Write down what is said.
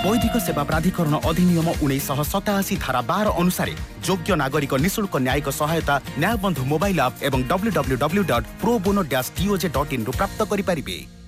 ବୈଧିକ ସେବା ପ୍ରାଧିକରଣ ଅଧିନିୟମ 1987 ଧାରା 12 ଅନୁସାରେ ଯୋଗ୍ୟ ନାଗରିକ ନିଃଶୁଳ୍କ ନ୍ୟାୟିକ ସହାୟତା ନ୍ୟାୟବନ୍ଧୁ ମୋବାଇଲ ଆପ୍ ଏବଂ www.probono-toj.in ରୁ ପ୍ରାପ୍ତ କରିପାରିବେ।